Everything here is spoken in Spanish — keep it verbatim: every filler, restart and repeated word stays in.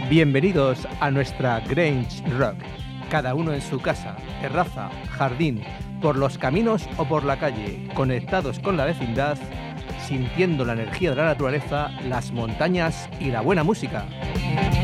Bienvenidos a nuestra Grange Rock, cada uno en su casa, terraza, jardín, por los caminos o por la calle, conectados con la vecindad, sintiendo la energía de la naturaleza, las montañas y la buena música.